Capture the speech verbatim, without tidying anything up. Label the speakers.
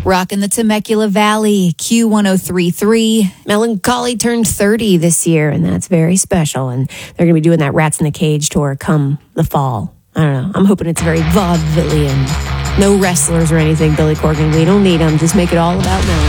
Speaker 1: Rocking the Temecula Valley, Q one oh three point three.
Speaker 2: Melancholy turned thirty this year, and that's very special. And they're going to be doing that Rats in the Cage tour come the fall. I don't know. I'm hoping it's very vaudevillian. No wrestlers or anything, Billy Corgan. We don't need them. Just make it all about Melancholy.